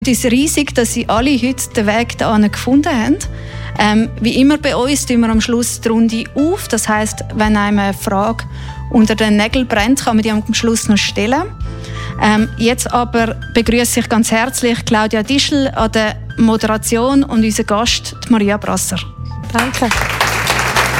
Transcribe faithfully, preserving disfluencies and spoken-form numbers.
Es ist riesig, dass Sie alle heute den Weg hierhin gefunden haben. Ähm, wie immer bei uns tun wir am Schluss die Runde auf. Das heisst, wenn einem eine Frage unter den Nägeln brennt, kann man die am Schluss noch stellen. Ähm, jetzt aber begrüße ich ganz herzlich Claudia Dischl an der Moderation und unseren Gast, Maria Brasser. Danke.